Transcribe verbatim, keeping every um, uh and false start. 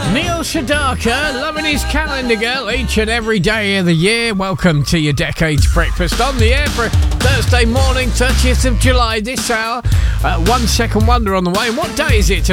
Neil Sedaka, loving his calendar, girl, each and every day of the year. Welcome to your Decades Breakfast on the air for Thursday morning, thirtieth of July, this hour. Uh, one second wonder on the way. And what day is it today?